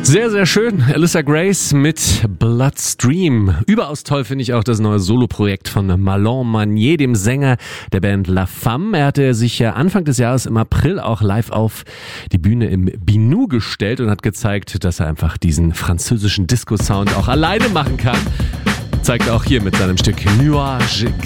Sehr, sehr schön. Alyssa Grace mit Bloodstream. Überaus toll finde ich auch das neue Soloprojekt von Marlon Manier, dem Sänger der Band La Femme. Er hatte sich ja Anfang des Jahres im April auch live auf die Bühne im Binou gestellt und hat gezeigt, dass er einfach diesen französischen Disco-Sound auch alleine machen kann. Zeigt er auch hier mit seinem Stück Nuage